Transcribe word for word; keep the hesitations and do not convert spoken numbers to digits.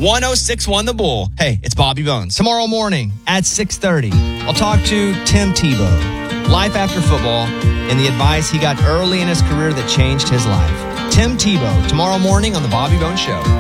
one oh six point one The Bull. Hey, it's Bobby Bones. Tomorrow morning at six thirty, I'll talk to Tim Tebow, life after football, and the advice he got early in his career that changed his life. Tim Tebow, tomorrow morning on The Bobby Bones Show.